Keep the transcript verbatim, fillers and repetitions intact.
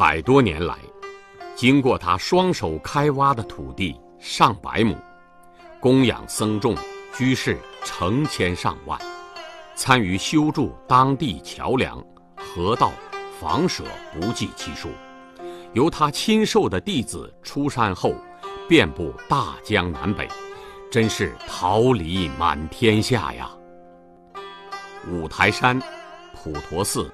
百多年来，经过他双手开挖的土地上百亩，供养僧众居士成千上万，参与修筑当地桥梁、河道、房舍不计其数。由他亲授的弟子出山后，遍布大江南北，真是桃李满天下呀。五台山、普陀寺、